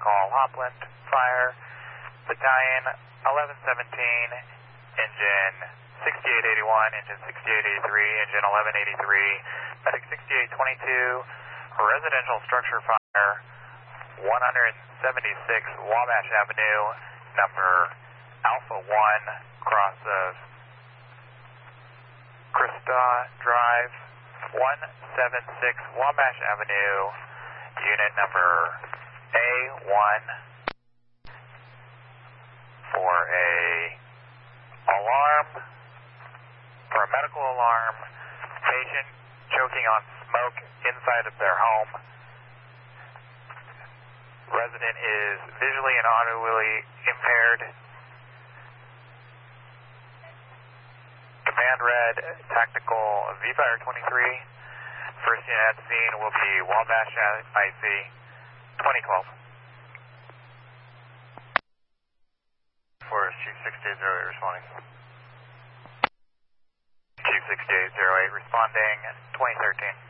call Hopland Fire, Battalion 1117, Engine 6881, Engine 6883, Engine 1183, Medic 6822, Residential Structure Fire, 176 Wabash Avenue, number Alpha 1, cross of Krista Drive, 176 Wabash Avenue, unit number A1 for a medical alarm, patient choking on smoke inside of their home. Resident is visually and audibly impaired. Command red, tactical V-Fire 23. First unit at the scene will be Wabash IC 2012. Forest Chief 6808 responding. Chief 6808 responding 2013.